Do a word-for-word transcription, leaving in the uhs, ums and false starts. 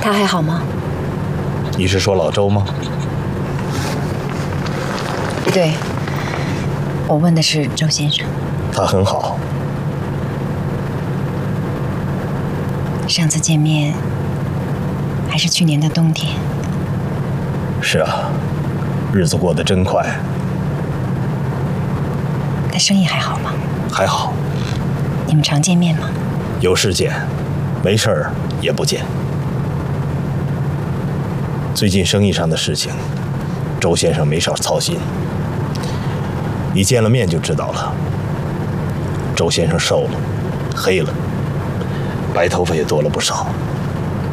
他还好吗？ 你是说老周吗？ 对，我问的是周先生。 他很好。 上次见面还是去年的冬天。 是啊，日子过得真快。 他生意还好吗？ 还好。 你们常见面吗？ 有事见，没事儿也不见。最近生意上的事情，周先生没少操心。你见了面就知道了。周先生瘦了，黑了，白头发也多了不少。